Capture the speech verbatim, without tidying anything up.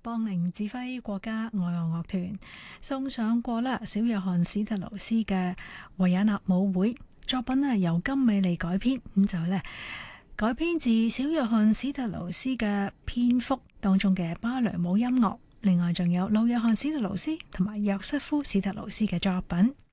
邦寧指揮國家愛樂樂團送上過啦小約翰史特勞斯嘅維也納舞會作品係由金美利改編，咁就咧改編自小約翰史特勞斯嘅蝙蝠當中嘅芭蕾舞音樂，另外仲有老約翰史特勞斯同埋約瑟夫史特勞斯嘅作品。